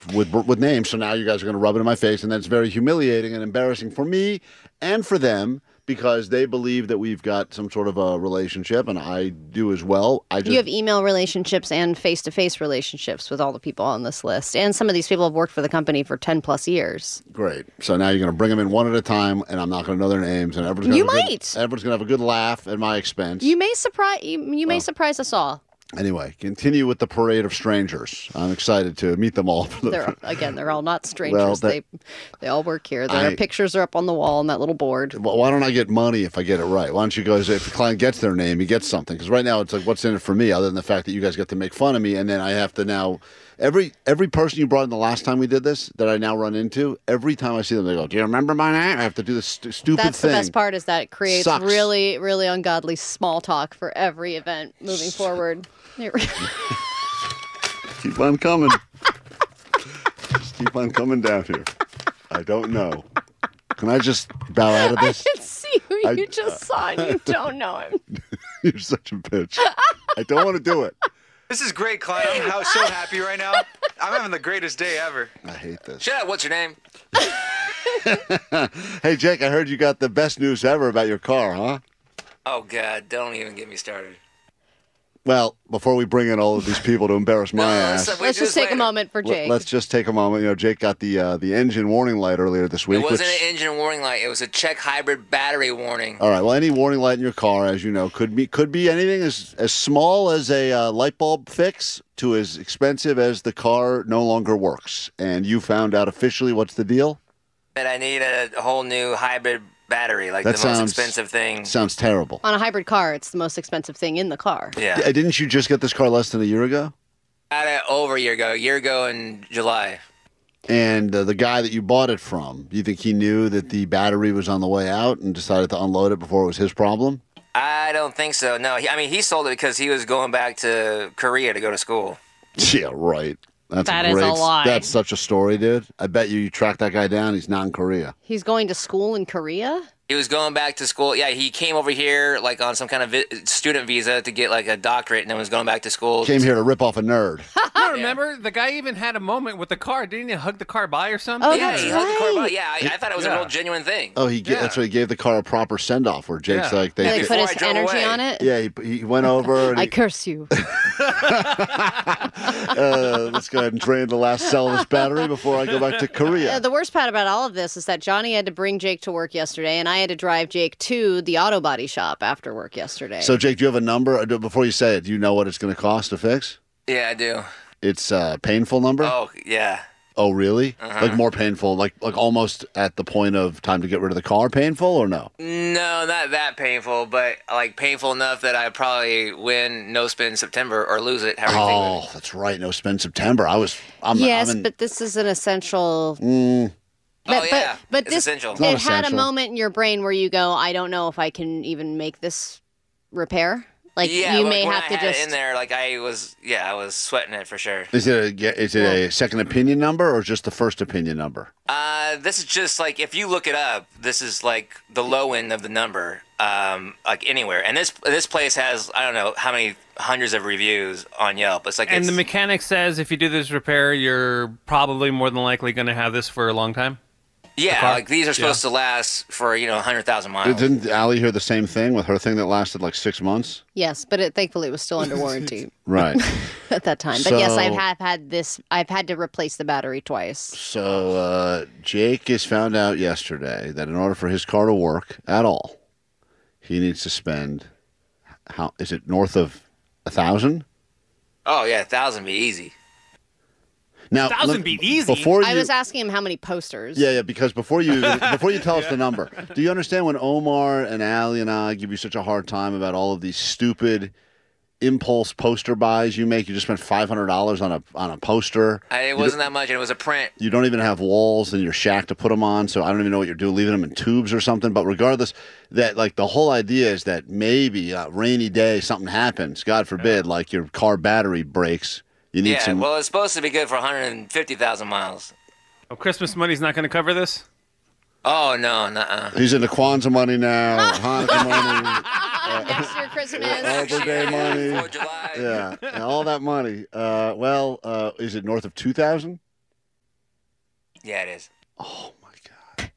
with names. So now you guys are going to rub it in my face, and that's very humiliating and embarrassing for me and for them because they believe that we've got some sort of a relationship, and I do as well. You have email relationships and face-to-face relationships with all the people on this list, and some of these people have worked for the company for 10 plus years. Great. So now you're going to bring them in one at a time, and I'm not going to know their names, and everyone's going to have a good laugh at my expense. You may surprise us all. Anyway, continue with the parade of strangers. I'm excited to meet them all. They're all not strangers. They all work here. Their pictures are up on the wall on that little board. Well, why don't I get money if I get it right? Why don't you go, if the client gets their name, he gets something? Because right now it's like, what's in it for me other than the fact that you guys get to make fun of me, and then I have to now... Every person you brought in the last time we did this that I now run into, every time I see them, they go, "Do you remember my name?" I have to do this stupid thing. That's the best part is that it creates really, really ungodly small talk for every event moving forward. Keep on coming. Just keep on coming down here. I don't know. Can I just bow out of this? I can see who you just saw and you don't know him. You're such a bitch. I don't want to do it. This is great, Clyde. I'm so happy right now. I'm having the greatest day ever. I hate this. Shut up. What's your name? Hey, Jake, I heard you got the best news ever about your car, huh? Oh, God. Don't even get me started. Well, before we bring in all of these people to embarrass my ass, let's just take a moment for Jake. Let's just take a moment. You know, Jake got the engine warning light earlier this week. It wasn't an engine warning light. It was a check hybrid battery warning. All right. Well, any warning light in your car, as you know, could be anything as small as a light bulb fix to as expensive as the car no longer works. And you found out officially what's the deal? That I need a whole new hybrid battery, like the most expensive thing. Sounds terrible. On a hybrid car, it's the most expensive thing in the car. Yeah. Didn't you just get this car less than a year ago? I had it over a year ago in July. And the guy that you bought it from, do you think he knew that the battery was on the way out and decided to unload it before it was his problem? I don't think so, no. He sold it because he was going back to Korea to go to school. Yeah, right. That is a lie. That's such a story, dude. I bet you tracked that guy down. He's not in Korea. He's going to school in Korea? He was going back to school. Yeah, he came over here like on some kind of student visa to get like a doctorate, and then was going back to school. Came here to rip off a nerd. No, remember? The guy even had a moment with the car. Didn't he hug the car by or something? Oh, yeah, that's he right. hugged the car by. Yeah, I thought it was a real genuine thing. Oh, that's what he gave the car a proper send-off where Jake's like... They put his energy on it? Yeah, he went over... And I curse you. Let's go ahead and drain the last cell of this battery before I go back to Korea. The worst part about all of this is that Johnny had to bring Jake to work yesterday, and I had to drive Jake to the auto body shop after work yesterday. So, Jake, do you have a number? Before you say it, do you know what it's going to cost to fix? Yeah, I do. It's a painful number? Oh, yeah. Oh, really? Like more painful, like almost at the point of time to get rid of the car painful, or no? No, not that painful, but like painful enough that I probably win no spin September or lose it. Oh, that's right. No spend September. But this is an essential... But it's essential. It had a moment in your brain where you go, I don't know if I can even make this repair. Like you may have to just in there. Like I was sweating it for sure. Is it a second opinion number or just the first opinion number? This is just like if you look it up, this is like the low end of the number, like anywhere. And this place has I don't know how many hundreds of reviews on Yelp. And the mechanic says if you do this repair, you're probably more than likely going to have this for a long time. Yeah, like these are supposed to last for 100,000 miles. Didn't Allie hear the same thing with her thing that lasted like 6 months? Yes, but thankfully it was still under warranty. Right. At that time. But yes, I've had to replace the battery twice. So Jake has found out yesterday that in order for his car to work at all, he needs to spend, is it north of 1,000? Oh yeah, 1,000 be easy. Now, 1,000 be easy. I was asking him how many posters. Yeah, because before you tell us the number, do you understand when Omar and Allie and I give you such a hard time about all of these stupid impulse poster buys you make? You just spent $500 on a poster. It wasn't that much, and it was a print. You don't even have walls in your shack to put them on, so I don't even know what you're doing, leaving them in tubes or something. But regardless, that like the whole idea is that maybe a rainy day something happens, God forbid, like your car battery breaks. You need some... well, it's supposed to be good for 150,000 miles. Oh, Christmas money's not going to cover this? Oh, no, nuh-uh. He's into Kwanzaa money now, Hanukkah money. Next year, Christmas. Arbor Day money. 4th of July. Yeah, and all that money. Is it north of 2,000? Yeah, it is. Oh my god!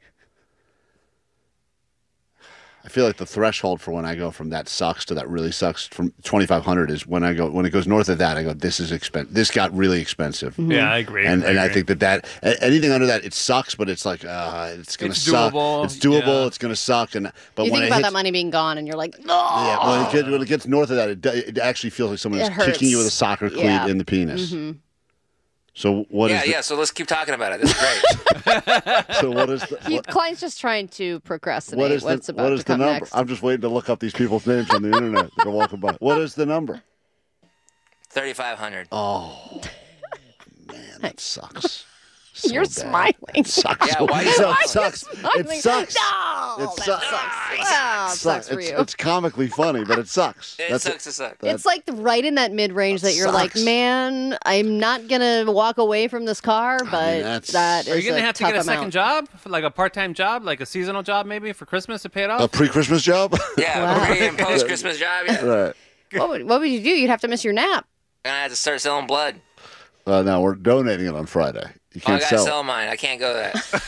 I feel like the threshold for when I go from that sucks to that really sucks from 2,500 is when it goes north of that. I go, this is expensive. This got really expensive. Yeah, I agree. And I agree. think that anything under that, it sucks, but it's like it's gonna It's suck. doable, It's doable. yeah. It's gonna suck. But You when think it about hits, that money being gone, and you're like, yeah, oh. when it gets north of that, it actually feels like someone is It hurts. kicking you with a soccer cleat Yeah. in the penis. So what is Yeah. So let's keep talking about it. This is great. so what is the, Client's just trying to procrastinate what is what's the about what to is the come number? next. I'm just waiting to look up these people's names on the internet that are walking by. What is the number? 3,500. Oh man, that sucks. So You're bad. smiling. It sucks. Yeah, why are you No, smiling? it sucks. It sucks. No, It that sucks. Wow, it sucks for you. It's comically funny, but it sucks. It sucks to suck. It's like right in that mid-range that you're like, sucks. man, I'm not gonna walk away from this car, but that's- that Are is you gonna a have to tough get a amount. second job, like a part-time job, like a seasonal job, maybe for Christmas to pay it off? a pre-Christmas job. Yeah, Wow. pre and post Christmas job. Yeah. Right. What would you do? You'd have to miss your nap. And I had to start selling blood. No, we're donating it on Friday. You Oh, I can't gotta sell. sell mine. I can't go to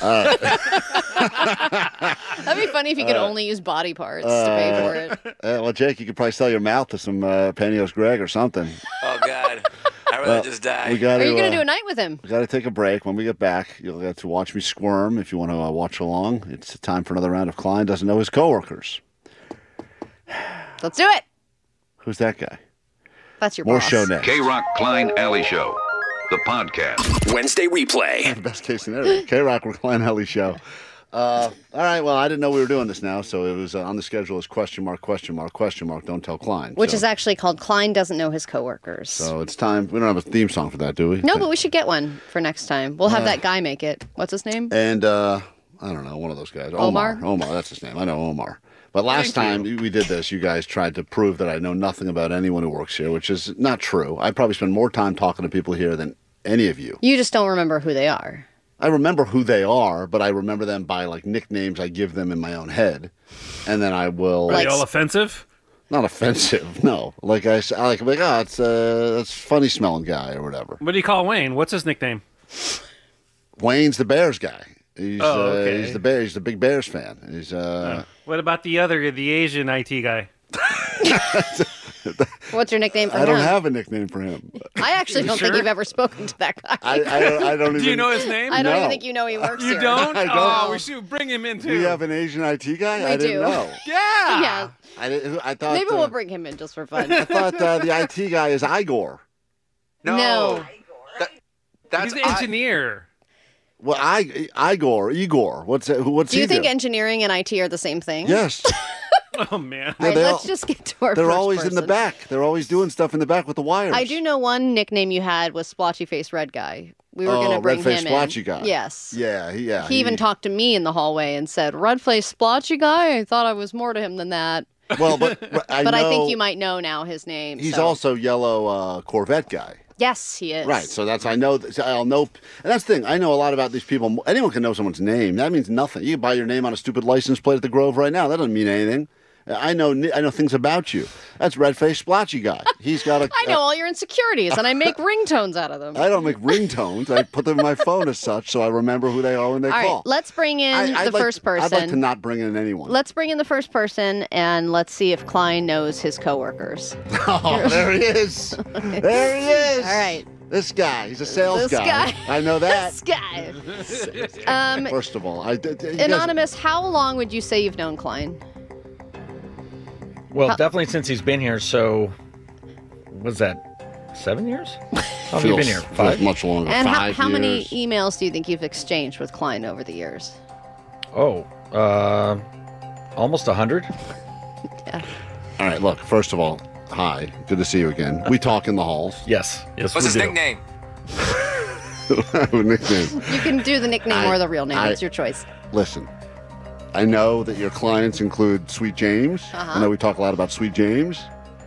that. That'd be funny if you could only use body parts to pay for it. Well, Jake, you could probably sell your mouth to some Panios Greg or something. Oh God, I'd rather just die. We got Are you to. gonna do a night with him? We got to take a break. When we get back, you'll get to watch me squirm. If you want to watch along, it's time for another round of Klein Doesn't Know His Coworkers. Let's do it. Who's that guy? That's your More boss. show next. K-Rock Klein Alley Show, the podcast. Wednesday replay. Best case scenario. K-Rock Recline Helly Show. All right, well, I didn't know we were doing this now, so it was on the schedule as question mark, don't tell Klein. Which So- is actually called Klein Doesn't Know His Coworkers. So it's time. We don't have a theme song for that, do we? No, but we should get one for next time. We'll have that guy make it. What's his name? And, I don't know, one of those guys. Omar? Omar, that's his name. I know Omar. But last time we did this, you guys tried to prove that I know nothing about anyone who works here, which is not true. I probably spend more time talking to people here than any of you. You just don't remember who they are. I remember who they are, but I remember them by like nicknames I give them in my own head, and then I will. Are Like- they all offensive? Not offensive, no. Like I like, oh, it's that's funny smelling guy or whatever. What do you call Wayne? What's his nickname? Wayne's the Bears guy. He's okay. he's the Bears. He's the big Bears fan. He's What about the Asian IT guy? What's your nickname for I him? don't have a nickname for him. I actually don't think sure? you've ever spoken to that guy. I don't even. Do you know his name? I don't No. even think you know he works You here. don't? I don't. Oh, we should bring him in too. We have an Asian IT guy. We I didn't do. know. Yeah. Yeah. I thought Maybe we'll bring him in just for fun. I thought the IT guy is Igor. No. That's He's an engineer. Well, Igor. What's Do he you think do? engineering and IT are the same thing? Yes. Oh man. All right, they let's all- just get to our They're first always in the person. back. They're always doing stuff in the back with the wires. I do know one nickname you had was Splotchy Face Red Guy. We were going to bring red-faced him splotchy in. guy. Yes. Yeah, He even talked to me in the hallway and said, "Red face splotchy guy." I thought I was more to him than that. Well, but I But know I think you might know now his name. He's so. also yellow Corvette guy. Yes, he is. Right, so that's I'll know, and that's the thing. I know a lot about these people. Anyone can know someone's name. That means nothing. You can buy your name on a stupid license plate at the Grove right now. That doesn't mean anything. I know things about you. That's red-faced splotchy guy. He's got a. I know all your insecurities, and I make ringtones out of them. I don't make ringtones. I put them in my phone as such, so I remember who they are when they All call. right, let's bring in I'd the like first to- person. I'd like to not bring in anyone. Let's bring in the first person, and let's see if Klein knows his coworkers. Oh, there he is. There he is. All right. This guy. He's a sales This guy. I know that. This guy. First of all, you guys- Anonymous, how long would you say you've known Klein? Well, definitely since he's been here. So, what's that? 7 years? How long have you been here? feels 5? much longer. And 5 how many years. emails do you think you've exchanged with Klein over the years? Oh, almost 100. All right, look, first of all, hi. Good to see you again. We talk in the halls. Yes. Yes, What's we his do. nickname? I have a nickname. You can do the nickname or the real name. It's your choice. Listen, I know that your clients include Sweet James. I know we talk a lot about Sweet James.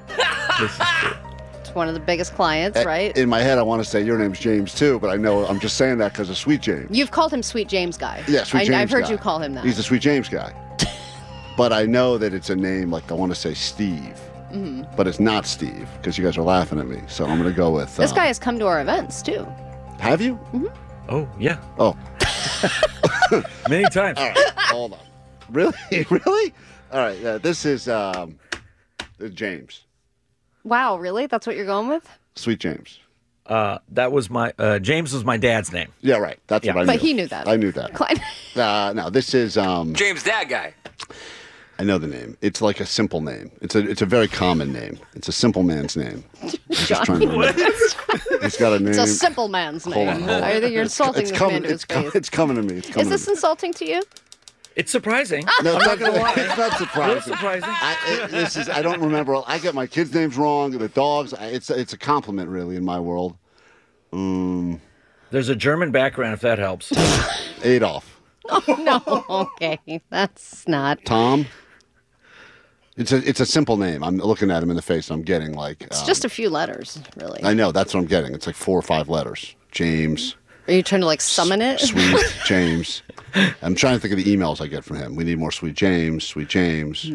It's one of the biggest clients, right? In my head, I want to say your name's James too, but I know I'm just saying that because of Sweet James. You've called him Sweet James Guy. Yeah, Sweet James I've heard guy. you call him that. He's the Sweet James guy. But I know that it's a name like I want to say Steve. Mm-hmm. But it's not Steve because you guys are laughing at me. So I'm going to go with. This guy has come to our events, too. Have you? Oh, yeah. Oh. Many times. All right, hold on. Really? Really? All right, this is James. Wow, really? That's what you're going with? Sweet James. That was my James was my dad's name. Yeah, right. That's what I knew. But he knew that. I knew that. Klein. No, this is James, that guy. I know the name. It's like a simple name. It's a very common name. It's a simple man's name. I'm just trying to remember. He's got a name. It's a simple man's name. Hold on. I think you're insulting It's this coming. man to his face. It's coming to me. It's coming Is this to me. insulting to you? It's surprising. No, I'm not gonna lie. It's not surprising. It's surprising. I don't remember. I get my kids' names wrong. The dogs. It's a compliment, really, in my world. There's a German background, if that helps. Adolf. No. Okay. That's not. Tom. It's a simple name. I'm looking at him in the face. And I'm getting like. It's just a few letters, really. I know. That's what I'm getting. It's like 4 or 5 letters. James. Are you trying to like summon it? Sweet James. I'm trying to think of the emails I get from him. We need more Sweet James. Sweet James.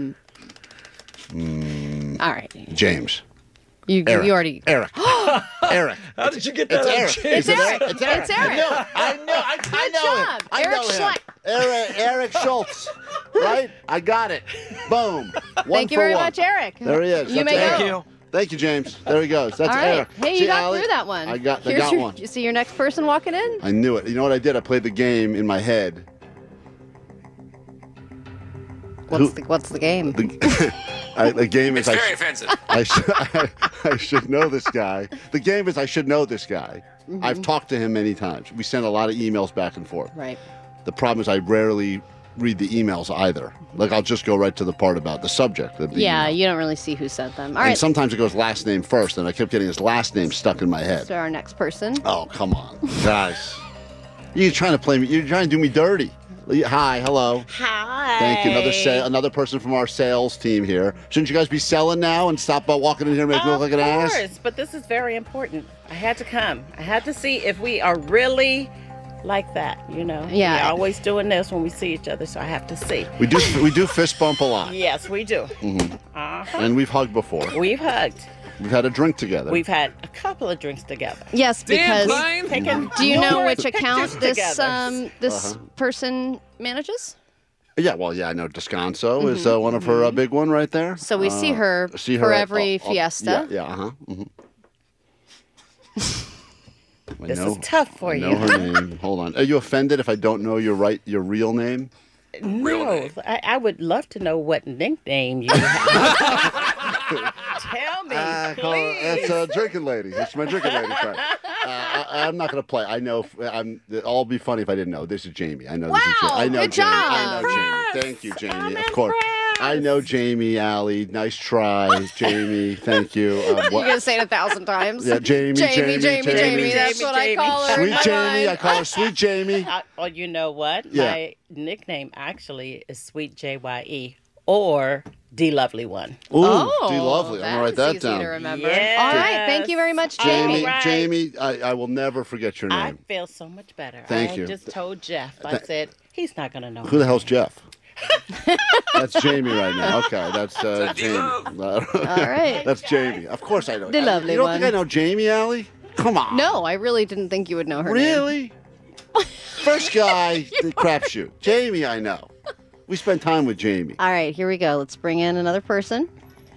All right. James. You already. Eric. Eric. How did you get that? It's Eric. It's Eric. It's Eric. It's Eric. I know. I know him. job. I Eric know him. Schleck. Eric Schultz. Right? I got it. Boom. Thank you very much, Eric. There he is. You That's may Eric. go. Thank you, James. There he goes. That's All right. Eric. Hey, you See, got Allie? through that one. I got your, one. You see your next person walking in? I knew it. You know what I did? I played the game in my head. What's the game? The game is It's very offensive. I should know this guy. The game is I should know this guy. I've talked to him many times. We send a lot of emails back and forth. Right. The problem is I rarely read the emails either. Like I'll just go right to the part about the subject of the Yeah, email. you don't really see who sent them. All And right. sometimes it goes last name first, and I kept getting his last name stuck in my head. So our next person. Oh, come on. Guys. You're trying to play me. You're trying to do me dirty. Hi, hello. Hi. Thank you. Another person from our sales team here. Shouldn't you guys be selling now and stop walking in here and make me look like an ass? Of course, but this is very important. I had to come. I had to see if we are really like that, you know. Yeah. We're always doing this when we see each other, so I have to see. We do fist bump a lot. Yes, we do. And we've hugged before. We've hugged. We've had a drink together. We've had a couple of drinks together. Yes, Damn, because Klein. Taken do you know numerous which account pictures this together. this person manages? Yeah, well, yeah, I know. Descanso is one of her big one right there. So we see her for every fiesta. Yeah, uh-huh. This is tough for I know you. her name. Hold on. Are you offended if I don't know your real name? No, I would love to know what nickname you have. Tell me, please. It's a drinking lady. It's my drinking lady friend. I'm not going to play. I know. I'll be funny if I didn't know. This is Jamie. I know this is Jamie. I know good Jamie. job. I know Jamie. Thank you, Jamie. I'm Of course. I know Jamie, Allie. Nice try, Jamie. Thank you. You're gonna say it 1,000 times. Yeah, Jamie. Jamie. That's Jamie, what I Jamie. call her. Sweet in my Jamie. I mind. call her Sweet Jamie. Oh, you know what? Yeah. My nickname actually is Sweet JYE or D Lovely One. Ooh, Oh, D Lovely. I'm gonna write that easy down. to remember. Yes. All right, thank you very much, Jamie. Jamie, All right. Jamie, I will never forget your I name. feel so much better. Thank I you. just told Jeff. I said he's not gonna know. Who the hell's Jeff? That's Jamie right now. Okay, that's Jamie. All right. That's Jamie. Of course I know. The lovely You don't one. think I know Jamie, Allie? Come on. No, I really didn't think you would know her name. Really? First guy, the crapshoot. Jamie, I know. We spent time with Jamie. All right, here we go. Let's bring in another person.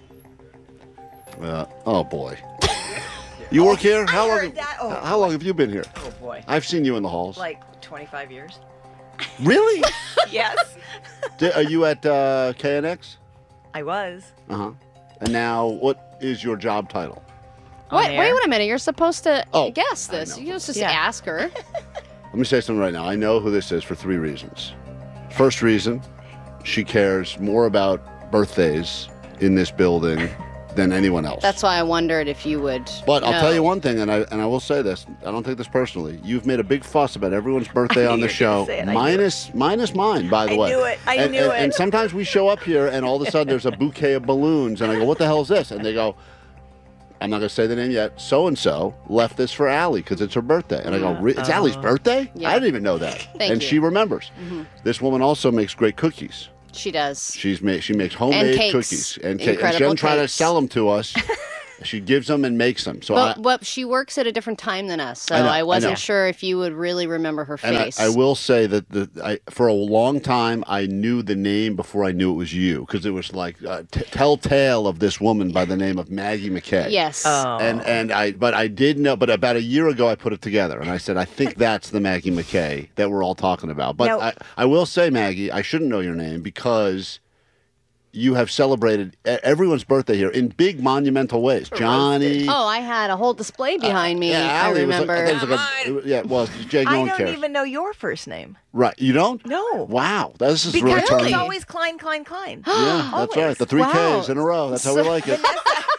Oh boy. You work here? How long? heard that. Oh, How long have you been here? Oh boy. I've seen you in the halls. Like 25 years. Really? Yes. Are you at KNX? I was. Uh huh. And now, what is your job title? Wait air? a minute. You're supposed to Oh, guess I this. know. You just Yeah. ask her. Let me say something right now. I know who this is for 3 reasons. First reason, she cares more about birthdays in this building than anyone else. That's why I wondered if you would. But I'll know. tell you one thing, and I will say this. I don't take this personally. You've made a big fuss about everyone's birthday on the knew you were show, gonna say it. I minus mine, by the I way. knew it. I and, knew and, it. And sometimes we show up here, and all of a sudden there's a bouquet of balloons, and I go, "What the hell is this?" And they go, "I'm not going to say the name yet. So and so left this for Allie because it's her birthday." And I go, "It's Allie's birthday? Yeah. I didn't even know that." Thank and you. she remembers. This woman also makes great cookies. She does. She makes homemade cakes. cookies and cake. And she Incredible doesn't try to cakes. sell them to us. She gives them and makes them. So But she works at a different time than us, so I know, I I know. wasn't sure if you would really remember her and face. I will say that for a long time I knew the name before I knew it was you, because it was like telltale of this woman by the name of Maggie McKay. Yes. But I did know. But about a year ago, I put it together, and I said, I think that's the Maggie McKay that we're all talking about. But Now- I will say, Maggie, I shouldn't know your name because you have celebrated everyone's birthday here in big monumental ways. Johnny. Oh, I had a whole display behind me. Yeah, I Allie was like- remember. I thought it was yeah, well, Jake, no I one don't cares. even know your first name. Right, you don't? No. Wow, this is Because really it's turning. always Klein. Yeah, that's Always. right. The three Wow. Ks in a row. That's how we like it.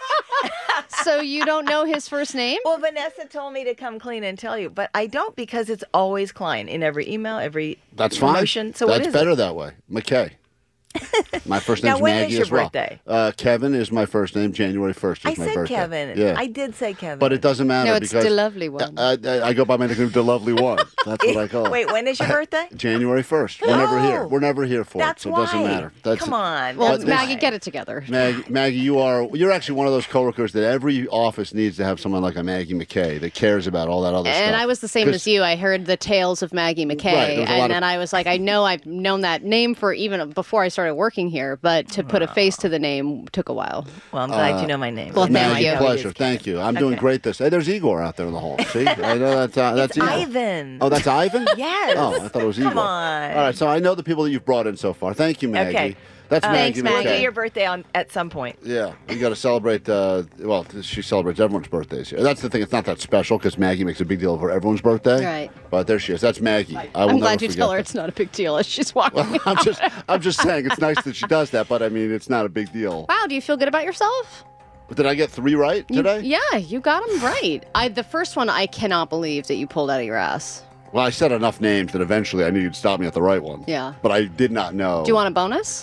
So you don't know his first name? Well, Vanessa told me to come clean and tell you, but I don't because it's always Klein in every email, every That's fine. promotion. So that's what is better it? that way. McKay. My first Now, name's when is Maggie your as well. birthday? Kevin is my first name. January 1st is I my said birthday. Kevin. Yeah. I did say Kevin. But it doesn't matter No, it's because the lovely one. I go by my nickname, the lovely one. That's what I call it. Wait, when is your birthday? January 1st. We're never here. Oh. We're never here for That's it, so why. it doesn't matter. Come on. Well, that's Maggie, why. get it together. Maggie, you're actually one of those coworkers that every office needs to have someone like a Maggie McKay that cares about all that other stuff. And I was the same 'Cause- as you. I heard the tales of Maggie Right, McKay, there was a lot and of- then I was like, I know I've known that name for even before I started working here, but to put a face to the name took a while. Well, I'm glad you know my name. well, thank Maggie, you. pleasure. Thank you. I'm doing great this. Hey, there's Igor out there in the hall. See? I know that's Igor. Ivan. Oh, that's Ivan? Yes. Oh, I thought it was Igor. Come on. All right, so I know the people that you've brought in so far. Thank you, Maggie. Okay. That's Thanks, Maggie Maggie. We'll McKay. do your birthday at some point. Yeah, we got to celebrate. Well, she celebrates everyone's birthdays here. That's the thing. It's not that special because Maggie makes a big deal for everyone's birthday. Right. But there she is. That's Maggie. I will I'm never glad you forget tell her that. it's not a big deal as she's walking. I'm just saying it's nice that she does that, but I mean it's not a big deal. Wow, do you feel good about yourself? Did I get 3 right today? Yeah, you got them right. The first one I cannot believe that you pulled out of your ass. Well, I said enough names that eventually I knew you'd stop me at the right one. Yeah. But I did not know. Do you want a bonus?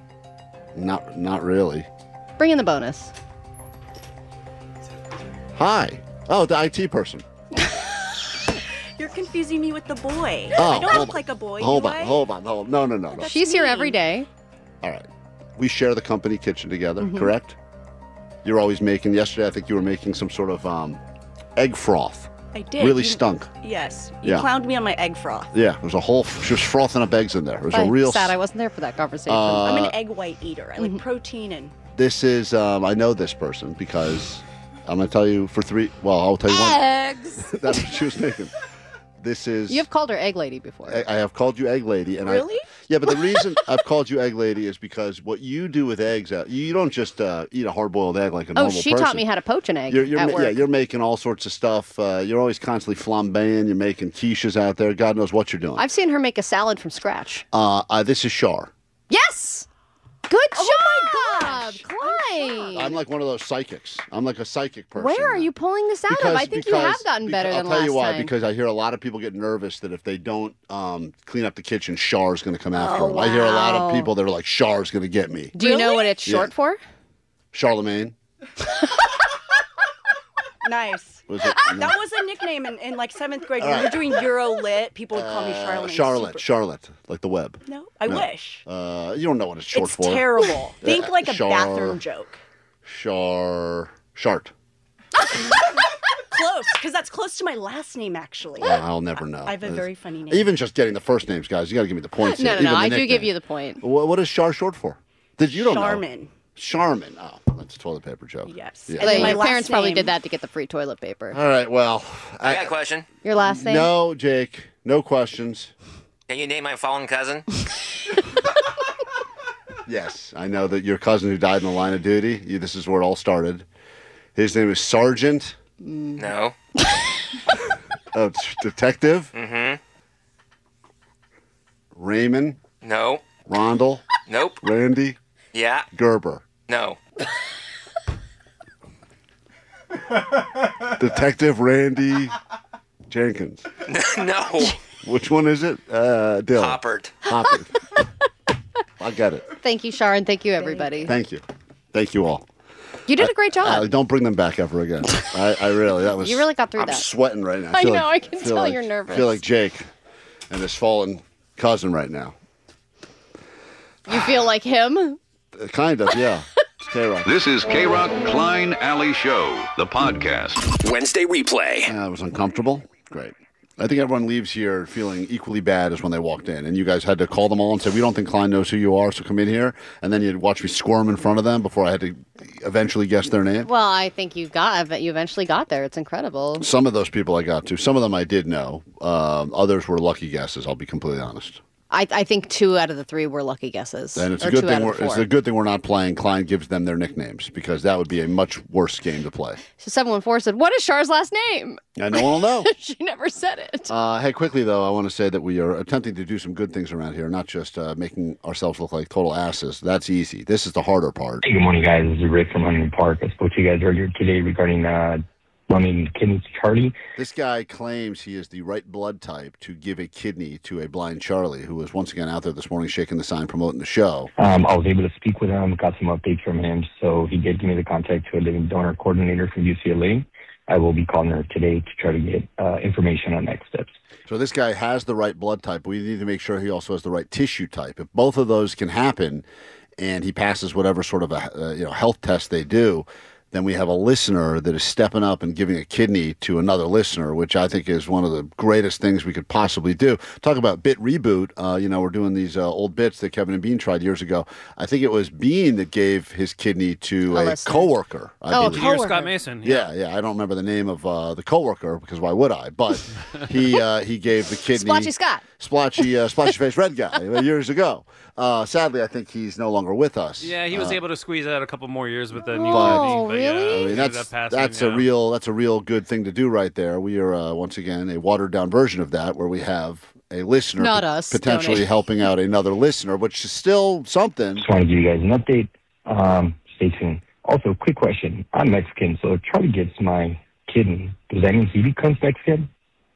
Not really. Bring in the bonus. Hi. Oh, the IT person. You're confusing me with the boy. Oh, I don't hold look like a boy. Hold do on, I? hold on. No. She's here every day. All right. We share the company kitchen together, Mm-hmm. correct? You're always making, yesterday I think you were making some sort of egg froth. I did. Really You- stunk. Yes. You Yeah. clowned me on my egg froth. Yeah, there was a whole, she was frothing up eggs in there. It was a I'm real, sad I wasn't there for that conversation. I'm an egg white eater. I like Mm-hmm. protein and this is, I know this person because I'm going to tell you for 3, well, I'll tell you one. Eggs. That's what she was making. This is, You have called her egg lady before. I have called you egg lady. And Really? Yeah, but the reason I've called you egg lady is because what you do with eggs, you don't just eat a hard-boiled egg like a Oh, normal she person. taught me how to poach an egg You're at work. Yeah, you're making all sorts of stuff. You're always constantly flambeing. You're making quiches out there. God knows what you're doing. I've seen her make a salad from scratch. This is Shar. Yes! Good Oh job, Clyde! I'm like one of those psychics. I'm like a psychic person. Where are you pulling this out of? I think you have gotten better than I'll tell last you why. time. Because I hear a lot of people get nervous that if they don't clean up the kitchen, Shar's going to come after them. I hear a lot of wow. people that are like, Shar's going to get me. Do you know what it's short Yeah. for? Charlemagne. nice. Was it? That was a nickname in like 7th grade. All When we right. were doing Euro Lit, people would call me Charlotte. Charlotte, like the web. No, I wish. You don't know what it's short It's for. terrible. Think like a Char- bathroom joke. Shart. Close, because that's close to my last name, actually. I'll never know. I have a very funny name. Even just getting the first names, guys, you got to give me the points. No, here. no, no. Even the I do give nickname. you the point. What is Char short for? Did you don't know? Charmin. Charmin. Oh, that's a toilet paper joke. Yes. Yeah. And Like, then my your last parents probably name- did that to get the free toilet paper. All right. Well, I got a question. Your last name? no, Jake. No questions. Can you name my fallen cousin? Yes, I know that your cousin who died in the line of duty. This is where it all started. His name is Sergeant. No. Detective. Mm-hmm. Raymond. No. Rondell. Nope. Randy. Yeah. Gerber. No. Detective Randy Jenkins. No. Which one is it? Dill. Hoppert. Hoppert. I get it. Thank you, Sharon. Thank you, everybody. Thank you. Thank you all. You did a great job. Don't bring them back ever again. I really, that was. You really got through I'm that. sweating right now. I feel know, like- I can feel tell like- you're nervous. I feel like Jake and his fallen cousin right now. You feel like him? Kind of, yeah. K-Rock. This is K-Rock Klein Alley Show, the podcast. Wednesday replay. It was uncomfortable. Great. I think everyone leaves here feeling equally bad as when they walked in. And you guys had to call them all and say, we don't think Klein knows who you are, so come in here. And then you'd watch me squirm in front of them before I had to eventually guess their name. Well, I think you eventually got there. It's incredible. Some of those people I got to. Some of them I did know. Others were lucky guesses, I'll be completely honest. I think 2 out of the 3 were lucky guesses. And it's a good thing we're not playing. Klein gives them their nicknames because that would be a much worse game to play. So 714 said, what is Char's last name? And no one will know. She never said it. Hey, quickly, though, I want to say that we are attempting to do some good things around here, not just making ourselves look like total asses. That's easy. This is the harder part. Hey, good morning, guys. This is Rick from Huntington Park. I spoke to you guys earlier today regarding running kidneys to Charlie. This guy claims he is the right blood type to give a kidney to a blind Charlie, who was once again out there this morning shaking the sign, promoting the show. I was able to speak with him, got some updates from him, so he did give me the contact to a living donor coordinator from UCLA. I will be calling her today to try to get information on next steps. So this guy has the right blood type. We need to make sure he also has the right tissue type. If both of those can happen and he passes whatever sort of a health test they do, then we have a listener that is stepping up and giving a kidney to another listener, which I think is one of the greatest things we could possibly do. Talk about bit reboot. We're doing these old bits that Kevin and Bean tried years ago. I think it was Bean that gave his kidney to a coworker. A coworker. Scott Mason. Yeah. I don't remember the name of the coworker because why would I? But he gave the kidney. Splotchy Scott. Splashy face red guy years ago. Sadly, I think he's no longer with us. Yeah, he was able to squeeze out a couple more years with the new kidney. But really? I mean, that's a real good thing to do right there. We are once again a watered down version of that, where we have a listener Not us, potentially helping out another listener, which is still something. Just want to give you guys an update. Stay tuned. Also, quick question. I'm Mexican, so Charlie gets my kidney. Does that mean he becomes Mexican?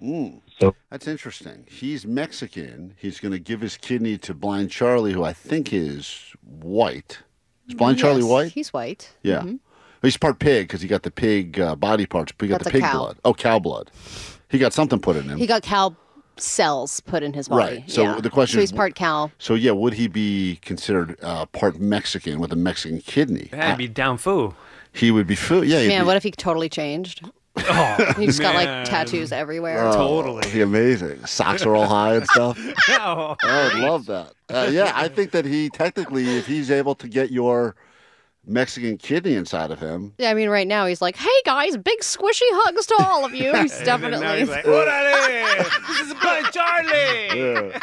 So that's interesting. He's Mexican. He's going to give his kidney to blind Charlie, who I think is white. Is blind Charlie white? He's white. Yeah. Mm-hmm. He's part pig because he got the pig body parts. He got That's the a pig cow. blood. Oh, cow blood. He got something put in him. He got cow cells put in his body. Right. So the question So is, he's part cow. So yeah, would he be considered part Mexican with a Mexican kidney? That'd be down foo. He would be foo. Yeah. Man, what if he totally changed? He just got like tattoos everywhere. Totally. Be amazing. Socks are all high and stuff. Oh, I would love that. Yeah, I think that he technically, if he's able to get your Mexican kidney inside of him. Yeah, I mean, right now he's like, "Hey guys, big squishy hugs to all of you." He's definitely. Now he's like, "Orale, this is Blind Charlie."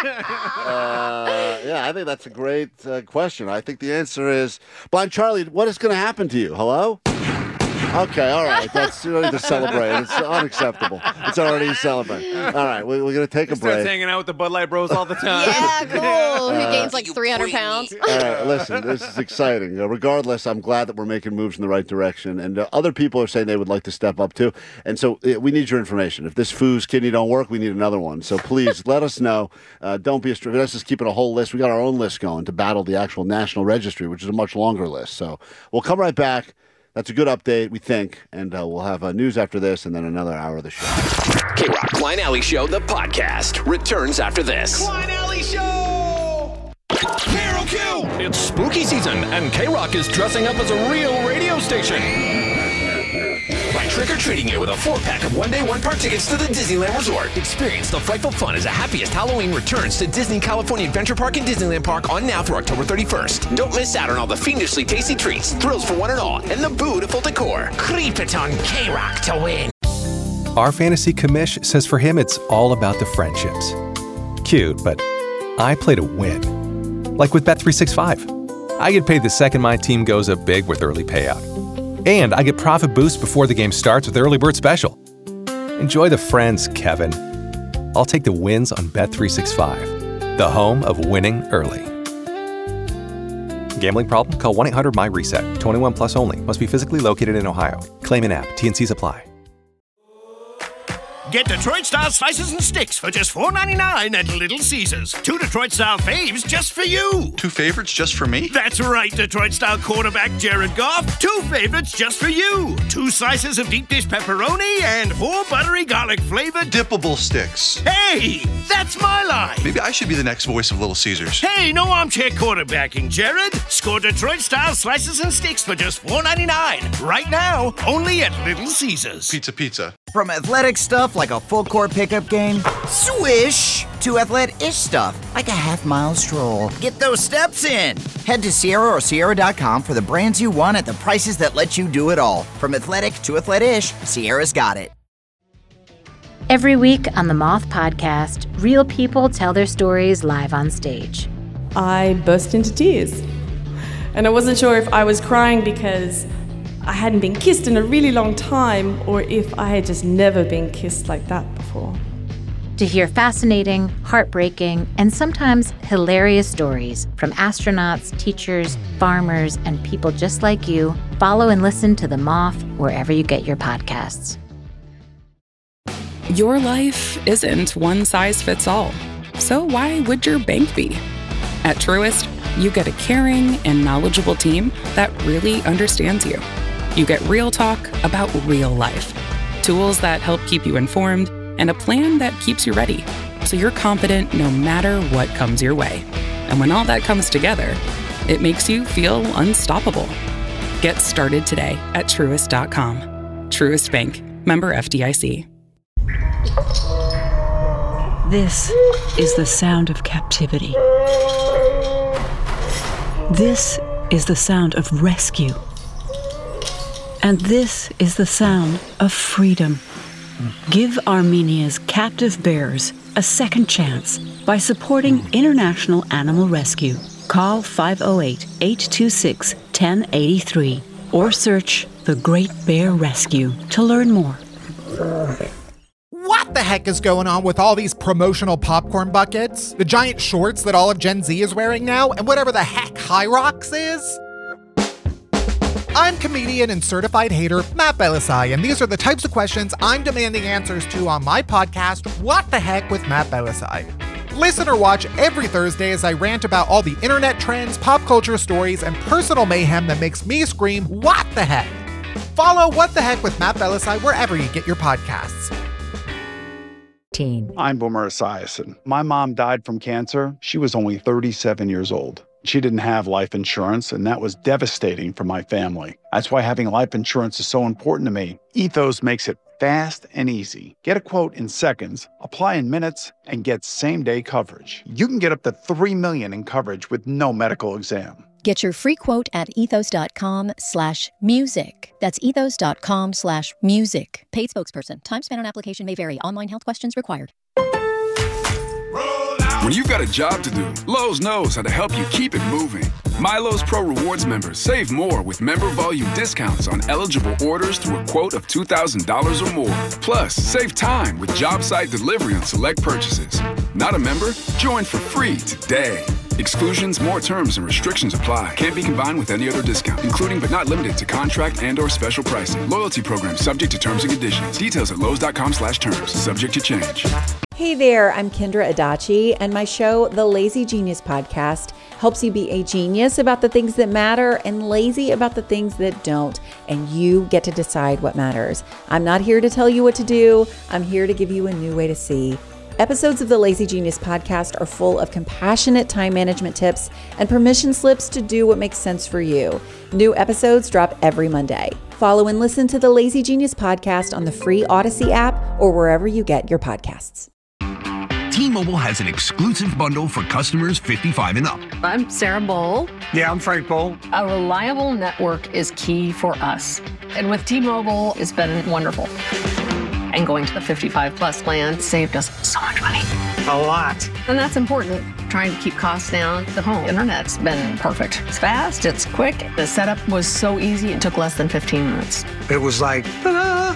Yeah, I think that's a great question. I think the answer is, Blind Charlie, what is going to happen to you? Hello? Okay, all right. That's you don't need to celebrate. It's unacceptable. It's already celebrating. All right, we're going to take a break. Starts hanging out with the Bud Light Bros all the time. Yeah, cool. He gains like 300 pounds. All right, listen, this is exciting. Regardless, I'm glad that we're making moves in the right direction. And other people are saying they would like to step up too. And so we need your information. If this Foo's kidney don't work, we need another one. So please let us know. Don't be a stranger. Let's just keep it a whole list. We got our own list going to battle the actual National Registry, which is a much longer list. So we'll come right back. That's a good update, we think, and we'll have news after this and then another hour of the show. K-Rock Klein Alley Show, the podcast, returns after this. Klein Alley Show! Carol Q! It's spooky season, and K-Rock is dressing up as a real radio station. By trick-or-treating you with a 4-pack of one-day, one-park tickets to the Disneyland Resort. Experience the frightful fun as the happiest Halloween returns to Disney California Adventure Park and Disneyland Park on now through October 31st. Don't miss out on all the fiendishly tasty treats, thrills for one and all, and the beautiful decor. Creep it on K-Rock to win. Our fantasy commish says for him it's all about the friendships. Cute, but I play to win. Like with Bet365. I get paid the second my team goes up big with early payout. And I get profit boost before the game starts with Early Bird Special. Enjoy the friends, Kevin. I'll take the wins on Bet365, the home of winning early. Gambling problem? Call 1-800-MY-RESET. 21 plus only. Must be physically located in Ohio. Claim in app. T&Cs apply. Get Detroit-style slices and sticks for just $4.99 at Little Caesars. 2 Detroit-style faves just for you. 2 favorites just for me? That's right, Detroit-style quarterback Jared Goff. 2 favorites just for you. 2 slices of deep dish pepperoni and 4 buttery garlic flavored dippable sticks. Hey, that's my line. Maybe I should be the next voice of Little Caesars. Hey, no armchair quarterbacking, Jared. Score Detroit-style slices and sticks for just $4.99. Right now, only at Little Caesars. Pizza. From athletic stuff like a full-court pickup game, swish, to athlete-ish stuff like a half-mile stroll. Get those steps in. Head to Sierra or Sierra.com for the brands you want at the prices that let you do it all. From athletic to athlete-ish, Sierra's got it. Every week on the Moth Podcast, real people tell their stories live on stage. I burst into tears. And I wasn't sure if I was crying because I hadn't been kissed in a really long time or if I had just never been kissed like that before. To hear fascinating, heartbreaking, and sometimes hilarious stories from astronauts, teachers, farmers, and people just like you, follow and listen to The Moth wherever you get your podcasts. Your life isn't one size fits all. So why would your bank be? At Truist, you get a caring and knowledgeable team that really understands you. You get real talk about real life, tools that help keep you informed, and a plan that keeps you ready, so you're confident no matter what comes your way. And when all that comes together, it makes you feel unstoppable. Get started today at Truist.com. Truist Bank. Member FDIC. This is the sound of captivity. This is the sound of rescue. And this is the sound of freedom. Give Armenia's captive bears a second chance by supporting International Animal Rescue. Call 508-826-1083 or search The Great Bear Rescue to learn more. What the heck is going on with all these promotional popcorn buckets, the giant shorts that all of Gen Z is wearing now, and whatever the heck High Rocks is? I'm comedian and certified hater Matt Belisai, and these are the types of questions I'm demanding answers to on my podcast, What the Heck with Matt Belisai. Listen or watch every Thursday as I rant about all the internet trends, pop culture stories, and personal mayhem that makes me scream, what the heck? Follow What the Heck with Matt Belisai wherever you get your podcasts. I'm Boomer Esiason. My mom died from cancer. She was only 37 years old. She didn't have life insurance, and that was devastating for my family. That's why having life insurance is so important to me. Ethos makes it fast and easy. Get a quote in seconds, apply in minutes, and get same-day coverage. You can get up to $3 million in coverage with no medical exam. Get your free quote at ethos.com/music. That's ethos.com/music. Paid spokesperson. Time spent on application may vary. Online health questions required. When you've got a job to do, Lowe's knows how to help you keep it moving. MyLowe's Pro Rewards members save more with member volume discounts on eligible orders through a quote of $2,000 or more. Plus, save time with job site delivery on select purchases. Not a member? Join for free today. Exclusions, more terms, and restrictions apply. Can't be combined with any other discount, including but not limited to contract and/or special pricing. Loyalty program subject to terms and conditions. Details at lowes.com/terms. Subject to change. Hey there, I'm Kendra Adachi, and my show, The Lazy Genius Podcast, helps you be a genius about the things that matter and lazy about the things that don't, and you get to decide what matters. I'm not here to tell you what to do. I'm here to give you a new way to see. Episodes of the Lazy Genius Podcast are full of compassionate time management tips and permission slips to do what makes sense for you. New episodes drop every Monday. Follow and listen to the Lazy Genius Podcast on the free Odyssey app or wherever you get your podcasts. T-Mobile has an exclusive bundle for customers 55 and up. I'm Sarah Bowl. Yeah, I'm Frank Bowl. A reliable network is key for us. And with T-Mobile, it's been wonderful. And going to the 55 plus plan saved us so much money. A lot. And that's important. Trying to keep costs down. The home internet's been perfect. It's fast, it's quick. The setup was so easy, it took less than 15 minutes. It was like, ta-da!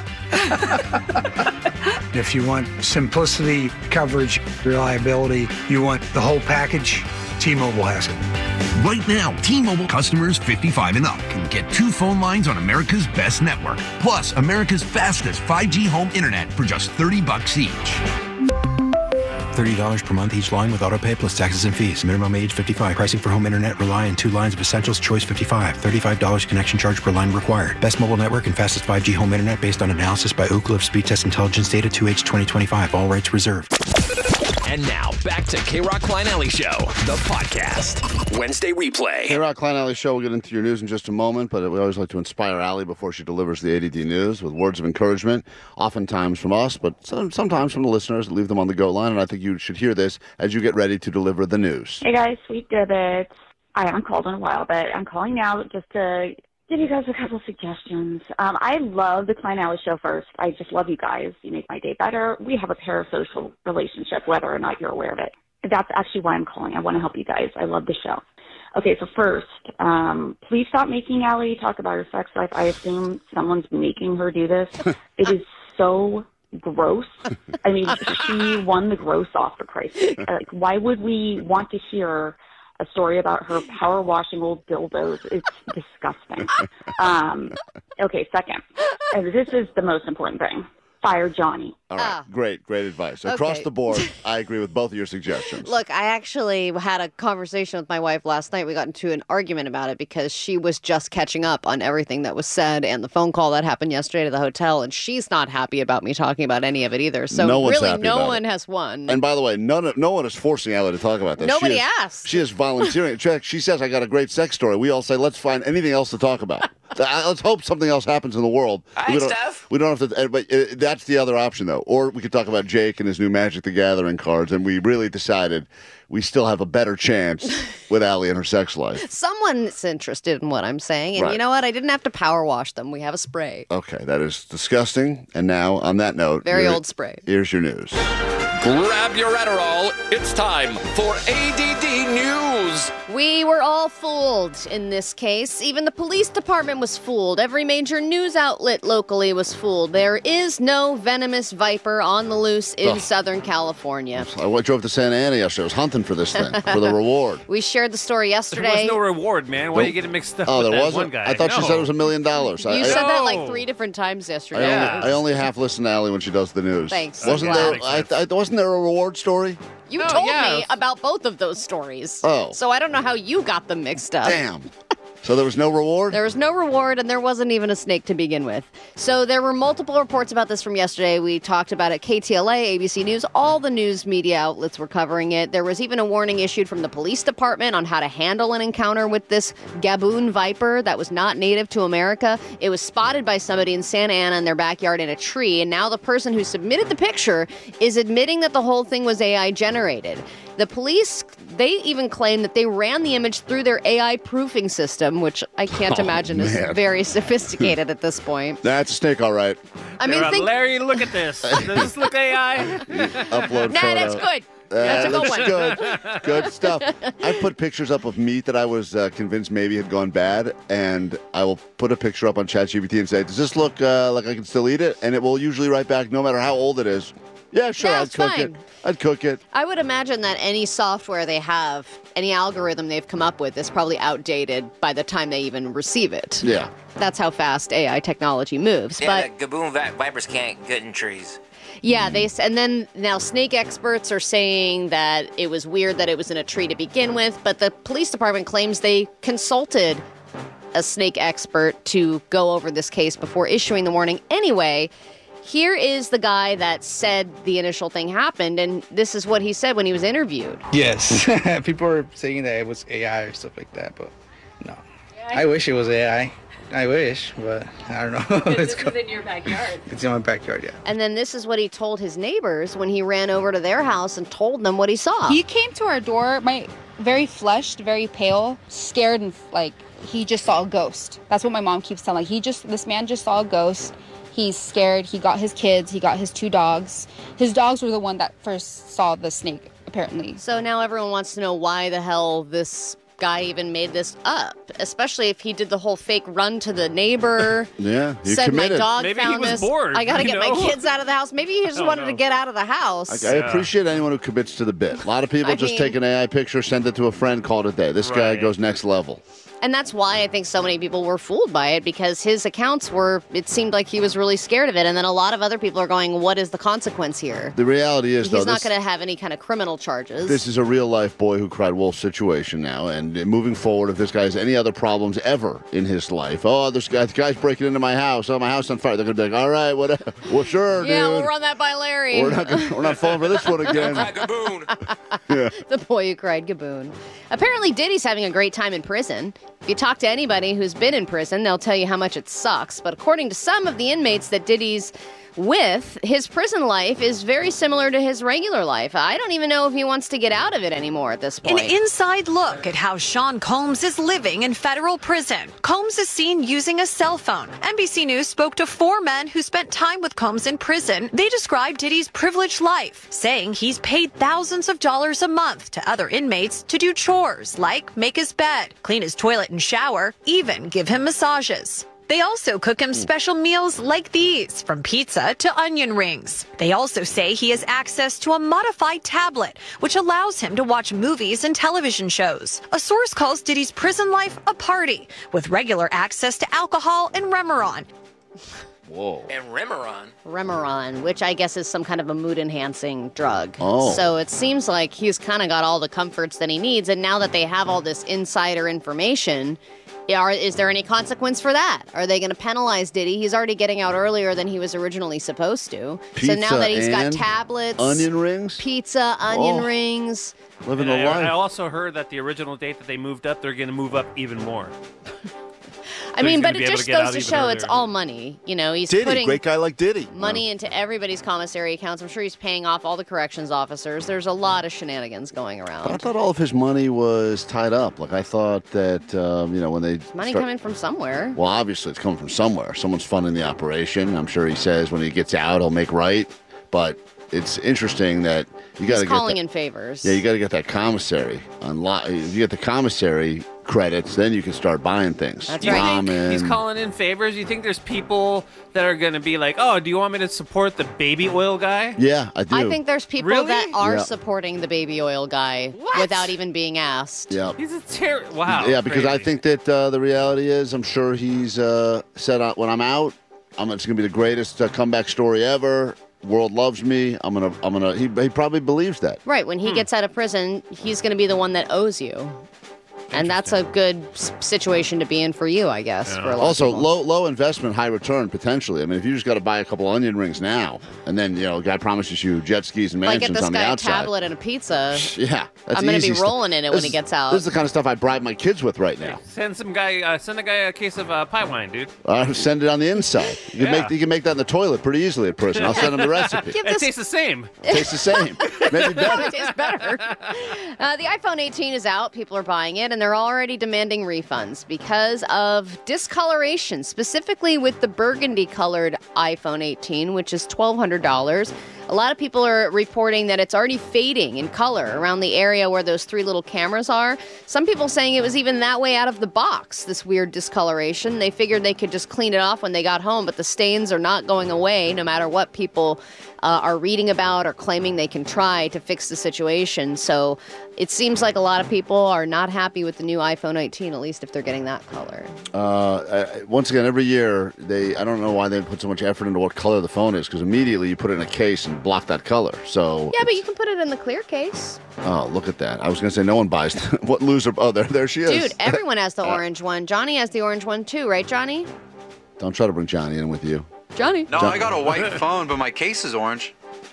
If you want simplicity, coverage, reliability, you want the whole package, T-Mobile has it. Right now, T-Mobile customers 55 and up can get 2 phone lines on America's best network, plus America's fastest 5G home internet for just $30 each. $30 per month each line with autopay plus taxes and fees. Minimum age 55. Pricing for home internet rely on 2 lines of essentials. Choice 55. $35 connection charge per line required. Best mobile network and fastest 5G home internet based on analysis by Ookla of Speed Test Intelligence Data 2H 2025. All rights reserved. And now, back to K-Rock Klein Alley Show, the podcast. Wednesday replay. K-Rock Klein Alley Show. We'll get into your news in just a moment, but we always like to inspire Allie before she delivers the ADD news with words of encouragement, oftentimes from us, but sometimes from the listeners that leave them on the go line, and I think you should hear this as you get ready to deliver the news. Hey guys, Sweet Dibbits. I haven't called in a while, but I'm calling now just to give you guys a couple suggestions. I love the Klein Alley Show first. I just love you guys. You make my day better. We have a parasocial relationship, whether or not you're aware of it. That's actually why I'm calling. I want to help you guys. I love the show. Okay, so first, please stop making Allie talk about her sex life. I assume someone's making her do this. It is so gross. I mean, she won the gross off, for Christ's sake. Like, why would we want to hear a story about her power washing old dildos? It's disgusting. Okay, second, and this is the most important thing. Fire Johnny. All right, great advice. Across the board, I agree with both of your suggestions. Look, I actually had a conversation with my wife last night. We got into an argument about it because she was just catching up on everything that was said and the phone call that happened yesterday to the hotel, and she's not happy about me talking about any of it either. So no one's really, happy no about one it. has won. And by the way, no one is forcing Allie to talk about this. Nobody asked. She is volunteering. She says, I got a great sex story. We all say, let's find anything else to talk about. Let's hope something else happens in the world. We don't have to, but that's the other option, though. Or we could talk about Jake and his new Magic the Gathering cards, and we really decided we still have a better chance with Allie and her sex life. Someone's interested in what I'm saying, and Right. you know what? I didn't have to power wash them. We have a spray. Okay, that is disgusting. And now, on that note, Very old spray. Here's your news. Grab your Adderall. It's time for ADD News. We were all fooled in this case. Even the police department was fooled. Every major news outlet locally was fooled. There is no venomous viper on the loose in Ugh. Southern California. I drove to Santa Ana yesterday. I was hunting for this thing, for the reward. We shared the story There yesterday. was no reward, man. Why are you getting mixed up Oh, with there that wasn't? one guy? I thought she No. said it was $1 million. You said that like 3 different times yesterday. I only half listen to Allie when she does the news. Thanks. Wasn't I'm there? Wasn't there a reward story? You told me about both of those stories. Oh. So I don't know how you got them mixed up. Damn. So there was no reward? There was no reward, and there wasn't even a snake to begin with. So there were multiple reports about this from yesterday. We talked about it. KTLA, ABC News, all the news media outlets were covering it. There was even a warning issued from the police department on how to handle an encounter with this Gaboon viper that was not native to America. It was spotted by somebody in Santa Ana in their backyard in a tree, and now the person who submitted the picture is admitting that the whole thing was AI generated. The police, they even claim that they ran the image through their AI proofing system, which I can't imagine is man. very sophisticated at this point. That's a snake, all right. I mean, think, Larry, look at this. Does this look AI? Upload nah, photo. that's good. That's a good looks one. good. Good stuff. I put pictures up of meat that I was convinced maybe had gone bad, and I will put a picture up on ChatGPT and say, does this look like I can still eat it? And it will usually write back, no matter how old it is. Yeah, sure, Yeah, I'd it's cook fine. it. I'd cook it. I would imagine that any software they have, any algorithm they've come up with is probably outdated by the time they even receive it. Yeah. That's how fast AI technology moves. Yeah, But the Gaboon vipers can't get in trees. yeah, and then now snake experts are saying that it was weird that it was in a tree to begin with, but the police department claims they consulted a snake expert to go over this case before issuing the warning. Anyway, here is the guy that said the initial thing happened, and this is what he said when he was interviewed. Yes. People are saying that it was AI or stuff like that, but no. I wish it was AI. I wish, but I don't know. This is in your backyard. It's in my backyard, yeah. And then this is what he told his neighbors when he ran over to their house and told them what he saw. He came to our door, very flushed, very pale, scared, and like he just saw a ghost. That's what my mom keeps telling. This man just saw a ghost. He's scared. He got his kids. He got his 2 dogs. His dogs were the one that first saw the snake, apparently. So now everyone wants to know why the hell this guy even made this up, especially if he did the whole fake run to the neighbor. Yeah, you said committed. my dog Maybe found he was this. bored, I gotta you get my know? kids out of the house. Maybe he just wanted to get out of the house. I appreciate anyone who commits to the bit. A lot of people I just mean- take an AI picture, send it to a friend, call it a day. This guy Right. goes next level. And that's why I think so many people were fooled by it, because his accounts it seemed like he was really scared of it. And then a lot of other people are going, what is the consequence here? The reality is, He's though, not going to have any kind of criminal charges. this is a real-life boy who cried wolf situation now, And moving forward, if this guy has any other problems ever in his life, oh, the guy's breaking into my house. Oh, my house on fire. They're going to be like, all right, whatever. Well, sure, Yeah, dude. we'll run that by Larry. We're not falling for this one again. Yeah. The boy who cried Gaboon. Apparently, Diddy's having a great time in prison. If you talk to anybody who's been in prison, they'll tell you how much it sucks. But according to some of the inmates that Diddy's with, his prison life is very similar to his regular life. I don't even know if he wants to get out of it anymore at this point. An inside look at how Sean Combs is living in federal prison. Combs is seen using a cell phone. NBC News spoke to 4 men who spent time with Combs in prison. They described Diddy's privileged life, saying he's paid thousands of dollars a month to other inmates to do chores like make his bed, clean his toilet and shower, even give him massages. They also cook him special meals like these, from pizza to onion rings. They also say he has access to a modified tablet, which allows him to watch movies and television shows. A source calls Diddy's prison life a party, with regular access to alcohol and Remeron. Whoa. And Remeron. Remeron, which I guess is some kind of a mood-enhancing drug. Oh. So it seems like he's kind of got all the comforts that he needs, and now that they have all this insider information, is there any consequence for that? Are they going to penalize Diddy? He's already getting out earlier than he was originally supposed to. So now that he's got tablets, onion rings, pizza, onion rings. Living the life. I also heard that the original date that they moved up, they're going to move up even more. I mean, but it just goes to show it's all money. You know, he's Diddy, putting great guy like Diddy. money into everybody's commissary accounts. I'm sure he's paying off all the corrections officers. There's a lot of shenanigans going around. But I thought all of his money was tied up. Like, I thought that, when they Money coming from somewhere. Well, obviously, it's coming from somewhere. Someone's funding the operation. I'm sure he says when he gets out, he'll make right. But it's interesting that you got to He's get calling that, in favors. Yeah, you got to get that commissary. If you get the commissary credits, then you can start buying things. That's right. He's calling in favors. You think there's people that are going to be like, oh, do you want me to support the baby oil guy? Yeah, I do. I think there's people Really? that are Yeah. supporting the baby oil guy without even being asked. Yeah. He's a wow. Yeah, because I crazy. think that the reality is, I'm sure he's said when I'm out, it's going to be the greatest comeback story ever. World loves me. He probably believes that. Right. When he gets out of prison, he's going to be the one that owes you. And that's a good situation to be in for you, I guess. For a lot Also, of people. low investment, high return potentially. I mean, if you just got to buy a couple onion rings now, and then a guy promises you jet skis and Like, mansions get this on the guy a outside. tablet and a pizza. Yeah, that's I'm going to easy be stuff. rolling in it when he gets out. This is the kind of stuff I bribe my kids with right now. Send a guy a case of pie wine, dude. Send it on the inside. You can make that in the toilet pretty easily at prison. I'll send them the recipe. It tastes the same. Tastes the same. Maybe better. It tastes better. The iPhone 18 is out. People are buying it, and they're already demanding refunds because of discoloration, specifically with the burgundy-colored iPhone 18, which is $1,200. A lot of people are reporting that it's already fading in color around the area where those 3 little cameras are. Some people saying it was even that way out of the box, this weird discoloration. They figured they could just clean it off when they got home, but the stains are not going away no matter what people are reading about or claiming they can try to fix the situation. So it seems like a lot of people are not happy with the new iPhone 18, at least if they're getting that color. Once again, every year, I don't know why they put so much effort into what color the phone is, because immediately you put it in a case and block that color. So Yeah, but you can put it in the clear case. Oh, look at that. I was going to say no one buys. What loser? Oh, there she is. Dude, everyone has the orange one. Johnny has the orange one too, right, Johnny? Don't try to bring Johnny in with you. Johnny. No, I got a white phone, but my case is orange.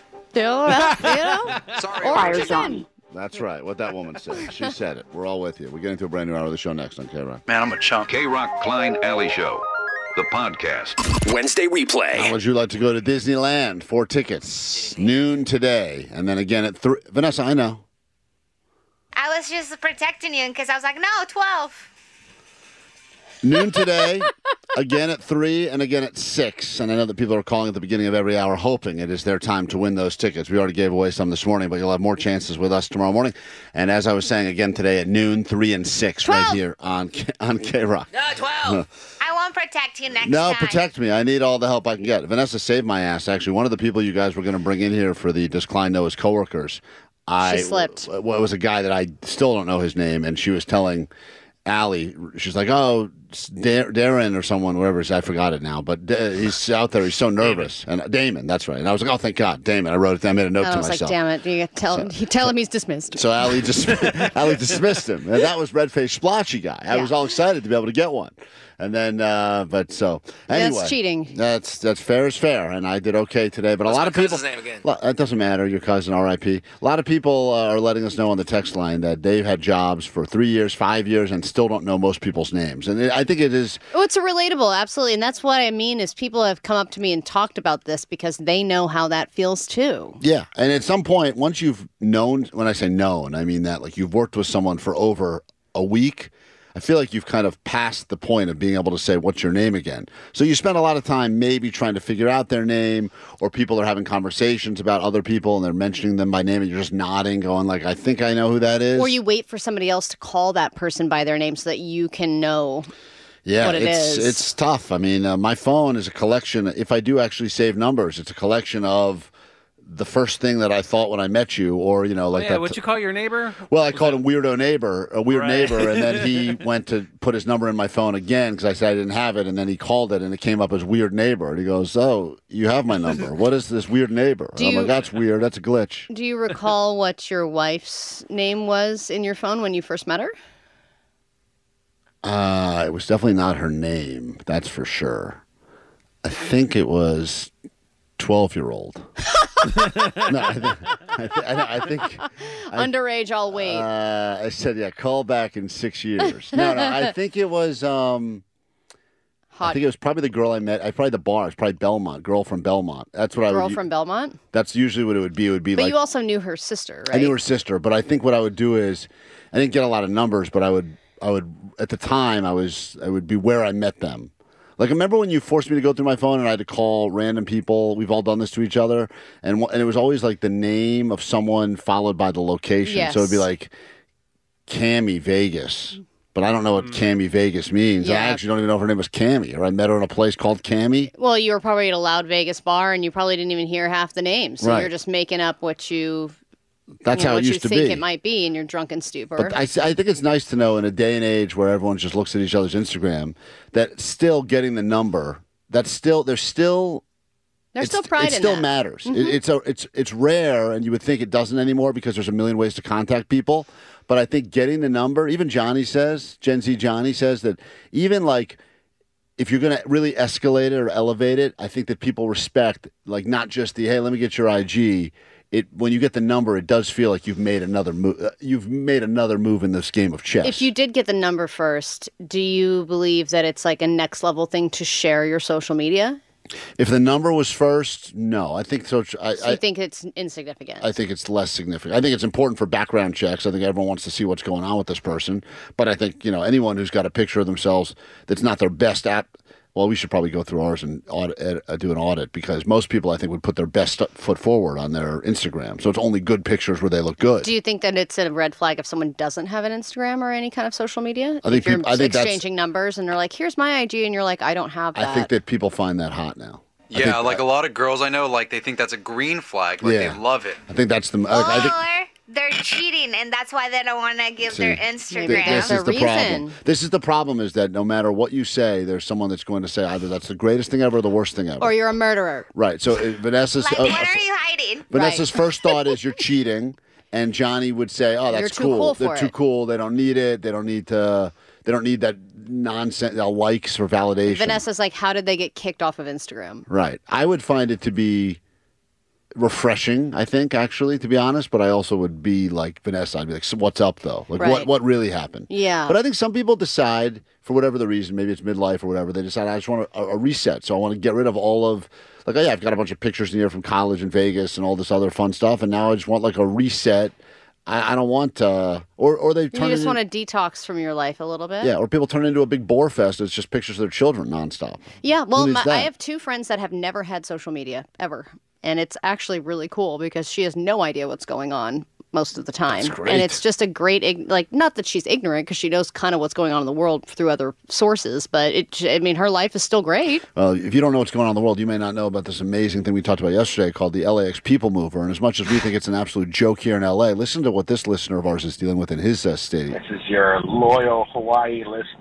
Sorry, Orange Johnny. That's right. What that woman said. She said it. We're all with you. We get into a brand new hour of the show next on K-Rock. Man, I'm a chump. K-Rock Klein Alley Show, the podcast. Wednesday replay. How would you like to go to Disneyland? 4 tickets. Noon today. And then again at 3. Vanessa, I know. I was just protecting you because I was like, no, 12. Noon today, again at 3 and again at 6. And I know that people are calling at the beginning of every hour hoping it is their time to win those tickets. We already gave away some this morning, but you'll have more chances with us tomorrow morning. And as I was saying, again today at noon, 3 and 6 12. right here on K-Rock. No, 12. I won't protect you next No, time. protect me. I need all the help I can get. Vanessa saved my ass, actually. One of the people you guys were going to bring in here for the Does Klein Know His coworkers. She slipped. Well, it was a guy that I still don't know his name, and she was telling Allie, she's like, oh, Darren or someone, whoever it is, I forgot it now, but he's out there. He's so nervous. And Damon, that's right. And I was like, oh, thank God, Damon. I wrote it down. I made a note to myself. I was like, damn it. You tell him he's dismissed. So Allie dismissed him. And that was Red-Faced Splotchy guy. I was all excited to be able to get one. And then, anyway. That's cheating. That's fair is fair. And I did okay today. But a lot of people. What's my cousin's name again? It doesn't matter. Your cousin, R.I.P. A lot of people are letting us know on the text line that they've had jobs for 3 years, 5 years, and still don't know most people's names. And I think it is. Oh, it's a relatable, absolutely. And that's what I mean is people have come up to me and talked about this because they know how that feels too. Yeah. And at some point, once you've known, when I say known, I mean that like you've worked with someone for over a week, I feel like you've kind of passed the point of being able to say, what's your name again? So you spend a lot of time maybe trying to figure out their name, or people are having conversations about other people and they're mentioning them by name and you're just nodding, going like, I think I know who that is. Or you wait for somebody else to call that person by their name so that you can know what it is. It's tough. I mean, my phone is a collection. If I do actually save numbers, it's a collection of the first thing that I thought when I met you, or, you know, like that. What'd you call your neighbor? Well, I called him Weirdo Neighbor, a weird neighbor, and then he went to put his number in my phone again because I said I didn't have it, and then he called it, and it came up as Weird Neighbor, and he goes, oh, you have my number. What is this Weird Neighbor? I'm like, that's weird. That's a glitch. Do you recall what your wife's name was in your phone when you first met her? It was definitely not her name, that's for sure. I think it was 12-year-old. No, I think underage. I'll wait. I said, yeah, call back in 6 years. No, I think it was. I think it was probably the girl I met. Probably the bar. It's probably Belmont. Girl from Belmont. That's what Girl from Belmont. That's usually what it would be. It would be. But like, you also knew her sister, right? I knew her sister, but I think what I would do is, I didn't get a lot of numbers, but I would at the time I would be where I met them. Like, remember when you forced me to go through my phone and I had to call random people? We've all done this to each other. And it was always like the name of someone followed by the location. Yes. So it would be like Cammie Vegas. But I don't know what Cammie Vegas means. Yeah. I actually don't even know if her name was Cammie, or I met her in a place called Cammie. Well, you were probably at a loud Vegas bar and you probably didn't even hear half the names. So Right. you're just making up what you... That's how it used to be. What you think it might be in your drunken stupor. But I think it's nice to know in a day and age where everyone just looks at each other's Instagram that still getting the number, there's still pride it in still that. matters. Mhm. It's rare, and you would think it doesn't anymore because there's a million ways to contact people. But I think getting the number, even Gen Z Johnny says that even like if you're going to really escalate it or elevate it, I think that people respect like not just the, hey, let me get your IG. When you get the number, it does feel like you've made another move. You've made another move in this game of chess. If you did get the number first, do you believe that it's like a next level thing to share your social media? If the number was first, no. I think so. You think it's insignificant? I think it's less significant. I think it's important for background checks. I think everyone wants to see what's going on with this person. But I think, anyone who's got a picture of themselves that's not their best app. Well, we should probably go through ours and do an audit, because most people, I think, would put their best foot forward on their Instagram. So it's only good pictures where they look good. Do you think that it's a red flag if someone doesn't have an Instagram or any kind of social media? I think if you're I think exchanging numbers and they're like, here's my IG, and you're like, I don't have that. I think that people find that hot now. Yeah, like a lot of girls I know, like they think that's a green flag. Like Yeah. they love it. I think that's the. Or they're cheating, and that's why they don't want to give their Instagram. This is the problem. This is the problem, is that no matter what you say, there's someone that's going to say either that's the greatest thing ever or the worst thing ever. Or you're a murderer. Right. So Vanessa's. Like, what are you hiding? Vanessa's first thought is you're cheating, and Johnny would say, "Oh, that's You're too cool for They're too it." cool. They don't need it. They don't need to. They don't need that nonsense likes or validation." Vanessa's like, how did they get kicked off of Instagram? Right. I would find it to be refreshing, I think, actually, to be honest. But I also would be like Vanessa. I'd be like, so what's up, though? Like, Right. what really happened? Yeah. But I think some people decide, for whatever the reason, maybe it's midlife or whatever, they decide, I just want a reset. So I want to get rid of all of, like, oh, yeah, I've got a bunch of pictures in here from college in Vegas and all this other fun stuff. And now I just want, like, a reset. I don't want, or they turn You just it want to detox from your life a little bit? yeah, or people turn it into a big bore fest. It's just pictures of their children nonstop. Yeah, well, Who needs I that? have two friends that have never had social media, ever. And it's actually really cool because she has no idea what's going on most of the time. That's great. And it's just a great, not that she's ignorant, because she knows kind of what's going on in the world through other sources, but her life is still great. Well, if you don't know what's going on in the world, you may not know about this amazing thing we talked about yesterday called the LAX People Mover. And as much as we think it's an absolute joke here in LA, listen to what this listener of ours is dealing with in his city. This is your loyal Hawaii listener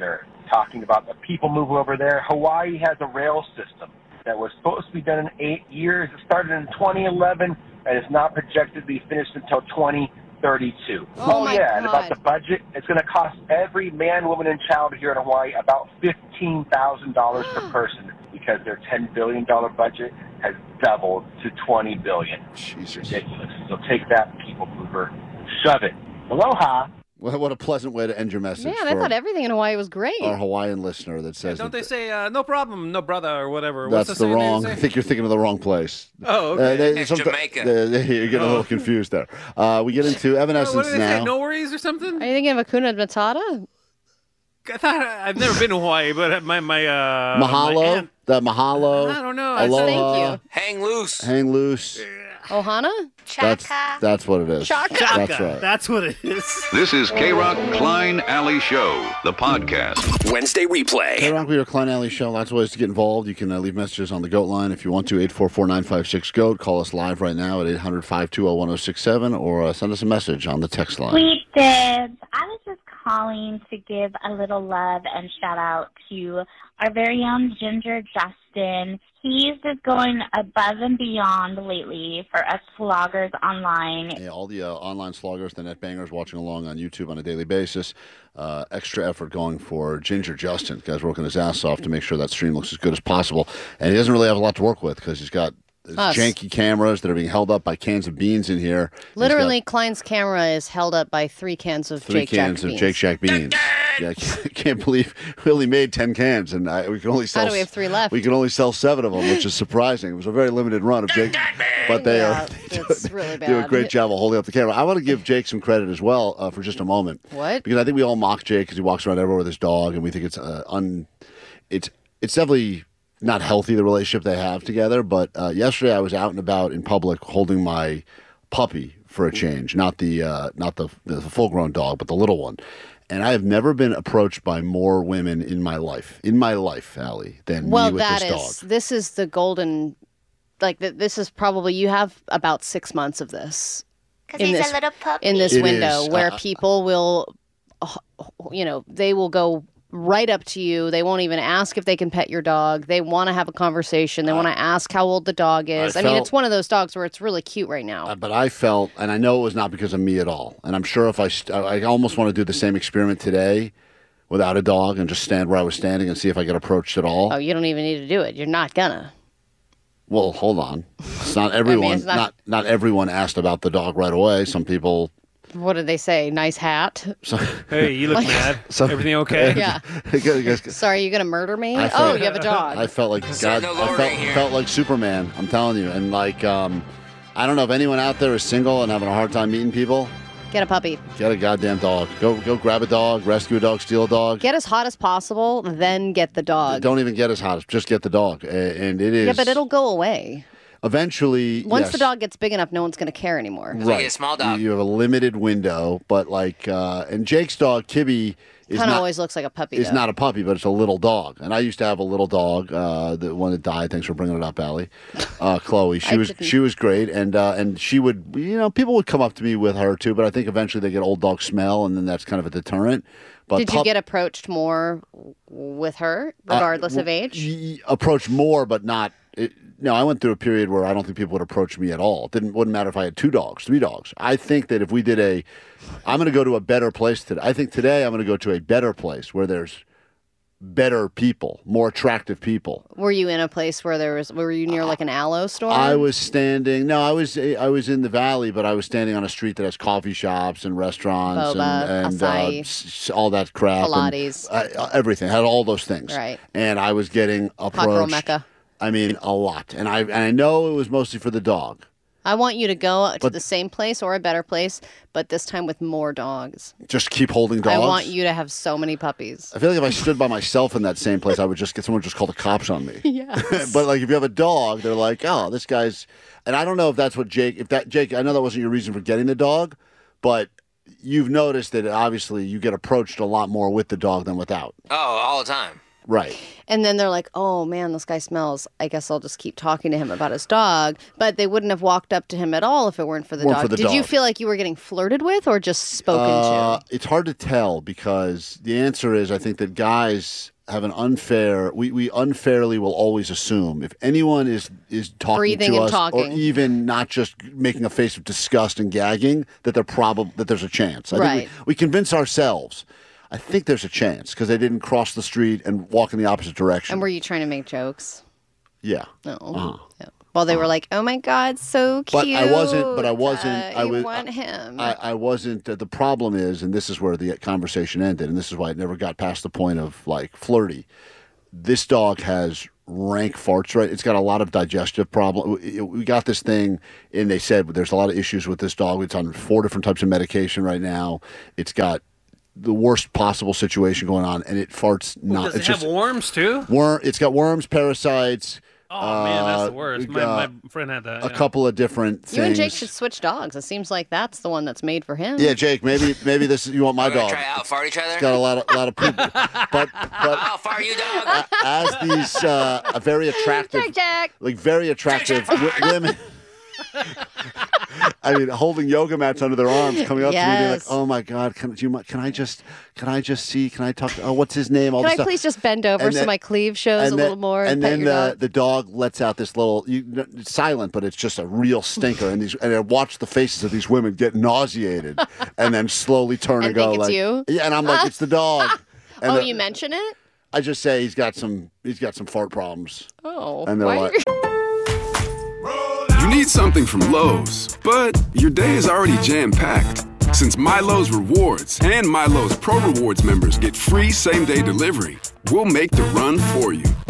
talking about the people moving over there. Hawaii has a rail system that was supposed to be done in 8 years. It started in 2011 and is not projected to be finished until 2032. Oh my yeah, and God. about the budget, it's going to cost every man, woman, and child here in Hawaii about $15,000 per person because their $10 billion budget has doubled to $20 billion. Jesus. Ridiculous. So take that, people mover. Shove it. Aloha. Well, what a pleasant way to end your message. Man, I for thought everything in Hawaii was great. our Hawaiian listener that says Don't that they say, no problem, no brother, or whatever? that's What's the saying they wrong. say? I think you're thinking of the wrong place. Oh, okay. Jamaica. You're getting a little confused there. We get into What Evanescence do they say? now. No worries or something? Are you thinking of Hakuna Matata? I thought I've never been to Hawaii, but my my Mahalo, aunt- the Mahalo. I don't know. Aloha, Thank you. Hang loose. hang loose. Ohana? That's what it is. Chaka. That's right. That's what it is. This is K-Rock Klein Alley Show, the podcast. Wednesday replay. Hey, Rock, we are Klein Alley Show. Lots of ways to get involved. You can leave messages on the GOAT line if you want to, 844-956-GOAT. Call us live right now at 800-520-1067 or send us a message on the text line. Sweet Dibs. I was just calling to give a little love and shout out to our very own Ginger Justin. He's just going above and beyond lately for us vloggers online. Yeah, all the online sloggers, the net bangers watching along on YouTube on a daily basis. Extra effort going for Ginger Justin. Guy's working his ass off to make sure that stream looks as good as possible. And he doesn't really have a lot to work with because he's got janky cameras that are being held up by cans of beans in here. Literally, Klein's camera is held up by 3 cans of Three Jake Jack cans of beans. Jake Shack beans. Yeah, I can't believe we only made 10 cans, and we can only sell. How do we have 3 left? We can only sell 7 of them, which is surprising. It was a very limited run of Jake, but they It's really bad. do a great job of holding up the camera. I want to give Jake some credit as well for just a moment. What? Because I think we all mock Jake because he walks around everywhere with his dog, and we think it's it's definitely not healthy, the relationship they have together. But yesterday I was out and about in public holding my puppy for a change, not the full-grown dog, but the little one. And I have never been approached by more women in my life, Allie, than me with this dog. This is the golden, this is probably, you have about 6 months of this. Because he's a little puppy. In this It window is. where people will, they will go right up to you. They won't even ask if they can pet your dog. They want to have a conversation. They want to ask how old the dog is. I mean, it's one of those dogs where it's really cute right now. But I felt, and I know it was not because of me at all. And I'm sure if I almost want to do the same experiment today without a dog and just stand where I was standing and see if I get approached at all. Oh, you don't even need to do it. You're not gonna. Well, hold on. It's not everyone. it's not- not everyone asked about the dog right away. Some people. What did they say? Nice hat. Hey, you look mad. Everything okay? Yeah. Sorry, you gonna murder me? I felt- You have a dog. I felt like God. I felt like Superman. I'm telling you. And I don't know if anyone out there is single and having a hard time meeting people. Get a puppy. Get a goddamn dog. Go grab a dog, rescue a dog, steal a dog. Get as hot as possible, then get the dog. Don't even get as hot. Just get the dog, and it is. Yeah, but it'll go away. Eventually, Once yes. the dog gets big enough, no one's going to care anymore. Right. a small dog. You have a limited window, but and Jake's dog, Kibby, is Kind of not, always looks like a puppy. is though. not a puppy, but it's a little dog. And I used to have a little dog, the one that died. Thanks for bringing it up, Allie. Chloe. She was great, and she would, people would come up to me with her too. But I think eventually they get old dog smell, and then that's kind of a deterrent. But Did you get approached more with her, regardless of age? Approached more, but not. No, I went through a period where I don't think people would approach me at all. It wouldn't matter if I had 2 dogs, 3 dogs. I think that if we did I'm going to go to a better place today. I think today I'm going to go to a better place where there's better people, more attractive people. Were you in a place where were you near like an aloe store? I was standing. No, I was in the valley, but I was standing on a street that has coffee shops and restaurants Boba, and all that crap, Pilates, and, everything. Had all those things, right? And I was getting Hot girl approached. Mecca. I mean, a lot, and I know it was mostly for the dog. I want you to go to the same place or a better place, but this time with more dogs. Just keep holding dogs. I want you to have so many puppies. I feel like if I stood by myself in that same place, I would just get someone just call the cops on me. Yes. But like if you have a dog, they're like, oh, this guy's, and I don't know if that's what Jake. Jake, I know that wasn't your reason for getting the dog, but you've noticed that obviously you get approached a lot more with the dog than without. Oh, all the time. Right. And then they're like, oh, man, this guy smells. I guess I'll just keep talking to him about his dog. But they wouldn't have walked up to him at all if it weren't for the dog. Did you feel like you were getting flirted with or just spoken to? It's hard to tell because the answer is I think that guys have an unfair, we unfairly will always assume if anyone is talking breathing to and us talking. or even not just making a face of disgust and gagging, that that there's a chance. I Right. think we convince ourselves. I think there's a chance because they didn't cross the street and walk in the opposite direction. And were you trying to make jokes? Yeah. No. Yeah. Well, they were like, "Oh my God, so cute." But I wasn't. You want him? I wasn't. The problem is, and this is where the conversation ended, and this is why it never got past the point of like flirty. This dog has rank farts, right? It's got a lot of digestive problem. We got this thing, and they said there's a lot of issues with this dog. It's on 4 different types of medication right now. It's got the worst possible situation going on, and it farts not. Does it have worms too? It's got worms, parasites. Oh man, that's the worst. My friend had that. A couple of different things. You and Jake should switch dogs. It seems like that's the one that's made for him. Yeah, Jake. Maybe this. You want my We're gonna dog? try out fart each other. It's got a lot of poop. But I'll fart you, dog. as these very attractive, Jack. like very attractive women. I mean, holding yoga mats under their arms, coming up to me, and being like, "Oh my God, can I just see? Can I talk? What's his name? All Can this I stuff." please just bend over so my cleave shows a little more? And pet then your dog? the dog lets out this little, it's silent, but it's just a real stinker. And I watch the faces of these women get nauseated, and then slowly turn and go think it's like, you? "Yeah," and I'm like, "It's the dog." And you mention it? I just say he's got some fart problems. Oh, and they're like. You need something from Lowe's, but your day is already jam-packed. Since Milo's Rewards and Milo's Pro Rewards members get free same-day delivery, we'll make the run for you.